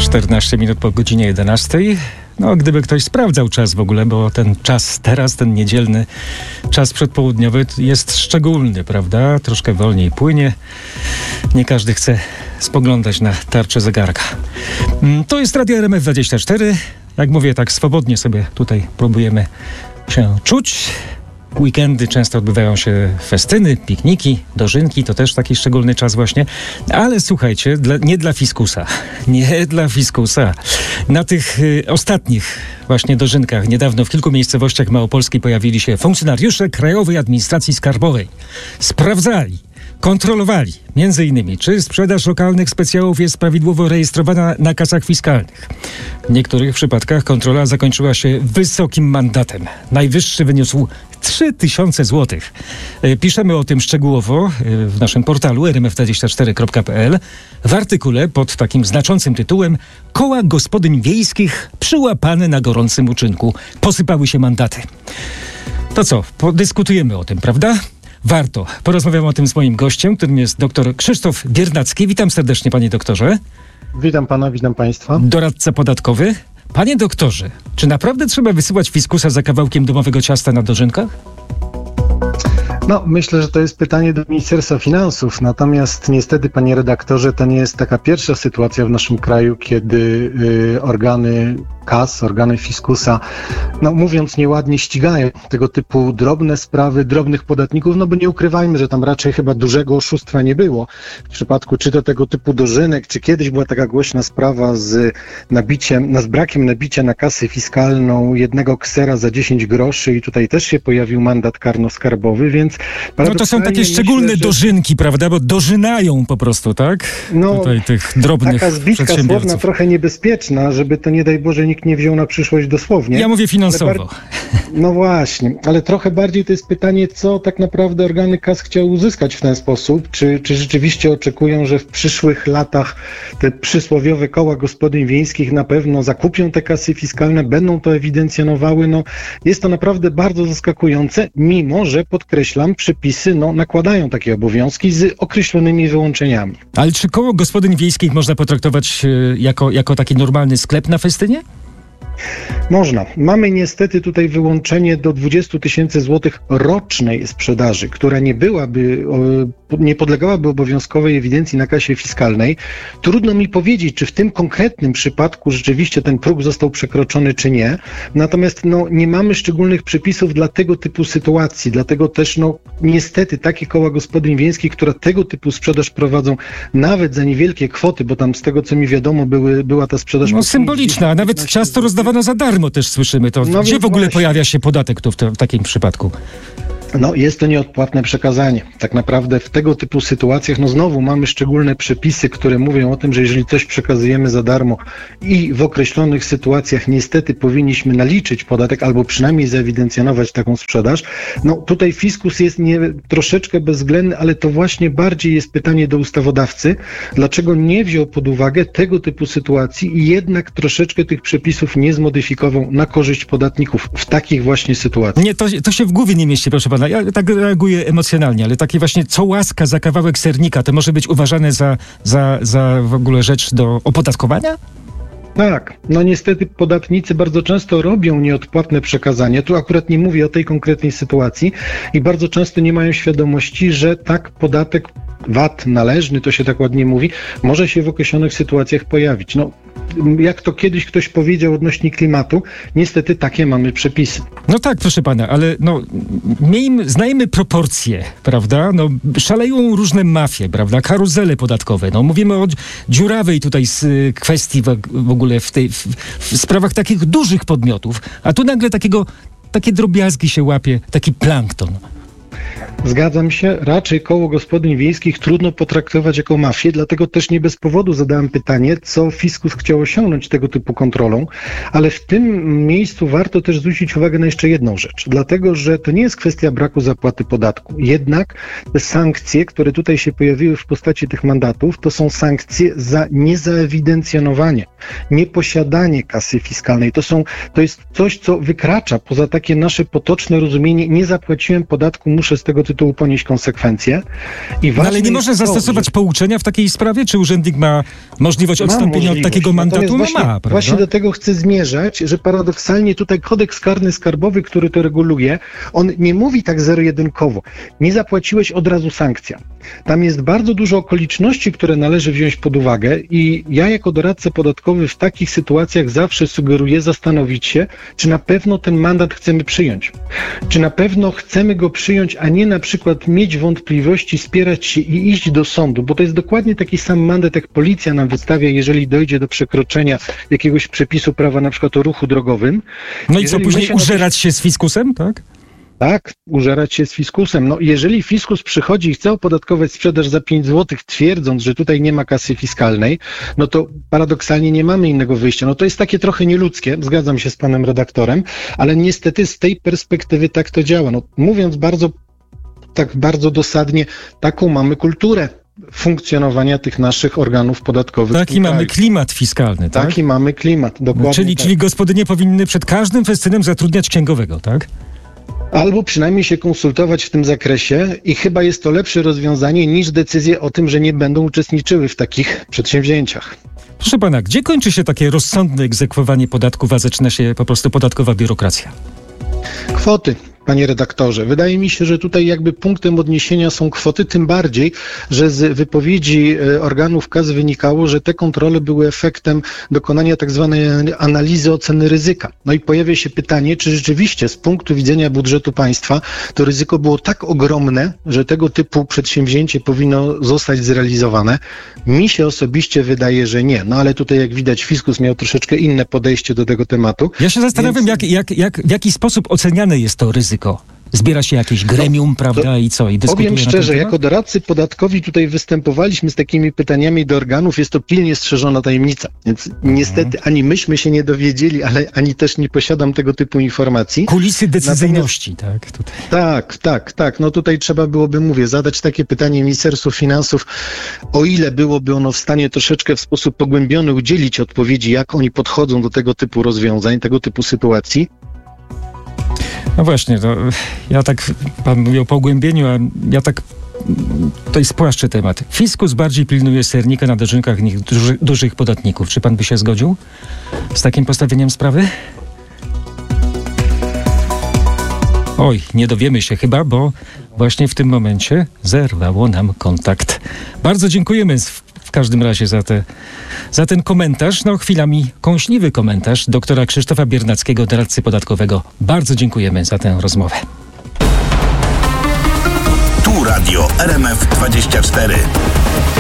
14 minut po godzinie 11. No, gdyby ktoś sprawdzał czas w ogóle, bo ten czas teraz, ten niedzielny czas przedpołudniowy jest szczególny, prawda? Troszkę wolniej płynie. Nie każdy chce spoglądać na tarczę zegarka. To jest Radio RMF24. Jak mówię, tak swobodnie sobie tutaj próbujemy się czuć. Weekendy często odbywają się festyny, pikniki, dożynki, to też taki szczególny czas właśnie. Ale słuchajcie, nie dla fiskusa. Nie dla fiskusa. Na tych ostatnich właśnie dożynkach niedawno w kilku miejscowościach małopolskiej pojawili się funkcjonariusze Krajowej Administracji Skarbowej. Sprawdzali, kontrolowali między innymi, czy sprzedaż lokalnych specjałów jest prawidłowo rejestrowana na kasach fiskalnych. W niektórych przypadkach kontrola zakończyła się wysokim mandatem. Najwyższy wyniósł 3000 zł. Piszemy o tym szczegółowo w naszym portalu rmf24.pl w artykule pod takim znaczącym tytułem Koła gospodyń wiejskich przyłapane na gorącym uczynku. Posypały się mandaty. To co? Podyskutujemy o tym, prawda? Warto. Porozmawiam o tym z moim gościem, którym jest dr Krzysztof Biernacki. Witam serdecznie, panie doktorze. Witam pana, witam państwa. Doradca podatkowy. Panie doktorze, czy naprawdę trzeba wysyłać fiskusa za kawałkiem domowego ciasta na dożynkach? No, myślę, że to jest pytanie do Ministerstwa Finansów, natomiast niestety, panie redaktorze, to nie jest taka pierwsza sytuacja w naszym kraju, kiedy organy KAS, organy fiskusa, no mówiąc nieładnie, ścigają tego typu drobne sprawy, drobnych podatników, no bo nie ukrywajmy, że tam raczej chyba dużego oszustwa nie było. W przypadku czy to tego typu dożynek, czy kiedyś była taka głośna sprawa z brakiem nabicia na kasę fiskalną jednego ksera za 10 groszy i tutaj też się pojawił mandat karno-skarbowy, więc... No to są takie szczególne dożynki, prawda, bo dożynają po prostu, tak? No, tutaj tych drobnych taka zbitka słowna trochę niebezpieczna, żeby to nie daj Boże nikt nie wziął na przyszłość dosłownie. Ja mówię finansowo. No właśnie, ale trochę bardziej to jest pytanie, co tak naprawdę organy KAS chciały uzyskać w ten sposób. Czy rzeczywiście oczekują, że w przyszłych latach te przysłowiowe koła gospodyń wiejskich na pewno zakupią te kasy fiskalne, będą to ewidencjonowały? No, jest to naprawdę bardzo zaskakujące, mimo że, podkreślam, przepisy nakładają takie obowiązki z określonymi wyłączeniami. Ale czy koło gospodyń wiejskich można potraktować jako taki normalny sklep na festynie? Można. Mamy niestety tutaj wyłączenie do 20 000 złotych rocznej sprzedaży, która nie podlegałaby obowiązkowej ewidencji na kasie fiskalnej. Trudno mi powiedzieć, czy w tym konkretnym przypadku rzeczywiście ten próg został przekroczony, czy nie. Natomiast nie mamy szczególnych przepisów dla tego typu sytuacji. Dlatego też niestety takie koła gospodyń wiejskich, które tego typu sprzedaż prowadzą nawet za niewielkie kwoty, bo tam z tego co mi wiadomo była ta sprzedaż... symboliczna, a nawet ciasto rozdawano za darmo, też słyszymy to. Gdzie w ogóle pojawia się podatek tu w takim przypadku? Jest to nieodpłatne przekazanie. Tak naprawdę w tego typu sytuacjach, znowu mamy szczególne przepisy, które mówią o tym, że jeżeli coś przekazujemy za darmo i w określonych sytuacjach niestety powinniśmy naliczyć podatek albo przynajmniej zewidencjonować taką sprzedaż. Tutaj fiskus jest troszeczkę bezwzględny, ale to właśnie bardziej jest pytanie do ustawodawcy, dlaczego nie wziął pod uwagę tego typu sytuacji i jednak troszeczkę tych przepisów nie zmodyfikował na korzyść podatników w takich właśnie sytuacjach. Nie, to się w głowie nie mieści, proszę pana. Ja tak reaguję emocjonalnie, ale takie właśnie co łaska za kawałek sernika, to może być uważane za w ogóle rzecz do opodatkowania? Tak, niestety podatnicy bardzo często robią nieodpłatne przekazania. Tu akurat nie mówię o tej konkretnej sytuacji i bardzo często nie mają świadomości, że tak podatek VAT należny, to się tak ładnie mówi, może się w określonych sytuacjach pojawić. Jak to kiedyś ktoś powiedział odnośnie klimatu, niestety takie mamy przepisy. No tak, proszę pana, ale znajmy proporcje, prawda? Szaleją różne mafie, prawda? Karuzele podatkowe. Mówimy o dziurawej tutaj kwestii w ogóle w sprawach takich dużych podmiotów, a tu nagle takie drobiazgi się łapie, taki plankton. Zgadzam się, raczej koło gospodyń wiejskich trudno potraktować jako mafię, dlatego też nie bez powodu zadałem pytanie, co fiskus chciał osiągnąć tego typu kontrolą, ale w tym miejscu warto też zwrócić uwagę na jeszcze jedną rzecz, dlatego że to nie jest kwestia braku zapłaty podatku, jednak te sankcje, które tutaj się pojawiły w postaci tych mandatów, to są sankcje za niezaewidencjonowanie Nieposiadanie kasy fiskalnej to jest coś, co wykracza poza takie nasze potoczne rozumienie. Nie zapłaciłem podatku, muszę z tego tytułu ponieść konsekwencje. Ale nie można zastosować pouczenia w takiej sprawie? Czy urzędnik ma możliwość odstąpienia od takiego mandatu? Prawda? Właśnie do tego chcę zmierzać, że paradoksalnie tutaj kodeks karny skarbowy, który to reguluje, on nie mówi tak zero-jedynkowo. Nie zapłaciłeś, od razu sankcja. Tam jest bardzo dużo okoliczności, które należy wziąć pod uwagę i ja jako doradca podatkowy w takich sytuacjach zawsze sugeruję zastanowić się, czy na pewno ten mandat chcemy przyjąć. Czy na pewno chcemy go przyjąć, a nie na przykład mieć wątpliwości, spierać się i iść do sądu, bo to jest dokładnie taki sam mandat, jak policja nam wystawia, jeżeli dojdzie do przekroczenia jakiegoś przepisu prawa, na przykład o ruchu drogowym. No i co, później użerać się z fiskusem, tak? Tak, użerać się z fiskusem. No, jeżeli fiskus przychodzi i chce opodatkować sprzedaż za 5 zł, twierdząc, że tutaj nie ma kasy fiskalnej, no to paradoksalnie nie mamy innego wyjścia. No to jest takie trochę nieludzkie, zgadzam się z panem redaktorem, ale niestety z tej perspektywy tak to działa. No, mówiąc bardzo dosadnie, taką mamy kulturę funkcjonowania tych naszych organów podatkowych. Taki mamy klimat fiskalny, tak? Taki mamy klimat, dokładnie. Czyli gospodynie powinny przed każdym festynem zatrudniać księgowego, tak? Albo przynajmniej się konsultować w tym zakresie i chyba jest to lepsze rozwiązanie niż decyzje o tym, że nie będą uczestniczyły w takich przedsięwzięciach. Proszę pana, gdzie kończy się takie rozsądne egzekwowanie podatków, a zaczyna się po prostu podatkowa biurokracja? Kwoty, panie redaktorze. Wydaje mi się, że tutaj jakby punktem odniesienia są kwoty, tym bardziej, że z wypowiedzi organów KAS wynikało, że te kontrole były efektem dokonania tak zwanej analizy oceny ryzyka. No i pojawia się pytanie, czy rzeczywiście z punktu widzenia budżetu państwa to ryzyko było tak ogromne, że tego typu przedsięwzięcie powinno zostać zrealizowane. Mi się osobiście wydaje, że nie. No ale tutaj jak widać fiskus miał troszeczkę inne podejście do tego tematu. Ja się zastanawiam, w jaki sposób oceniane jest to ryzyko. Zbiera się jakieś gremium, prawda, i co? I dyskutuje powiem szczerze, jako doradcy podatkowi tutaj występowaliśmy z takimi pytaniami do organów, jest to pilnie strzeżona tajemnica, więc niestety ani myśmy się nie dowiedzieli, ale ani też nie posiadam tego typu informacji. Kulisy decyzyjności, tak? Tutaj. Tak. No tutaj trzeba byłoby, zadać takie pytanie Ministerstwu Finansów, o ile byłoby ono w stanie troszeczkę w sposób pogłębiony udzielić odpowiedzi, jak oni podchodzą do tego typu rozwiązań, tego typu sytuacji. No właśnie, pan mówił o pogłębieniu, a ja tak tutaj spłaszczę temat. Fiskus bardziej pilnuje sernika na dożynkach niż dużych podatników. Czy pan by się zgodził z takim postawieniem sprawy? Oj, nie dowiemy się chyba, bo właśnie w tym momencie zerwało nam kontakt. Bardzo dziękujemy w każdym razie za ten komentarz, chwilami kąśliwy komentarz doktora Krzysztofa Biernackiego, doradcy podatkowego. Bardzo dziękujemy za tę rozmowę. Tu Radio RMF 24.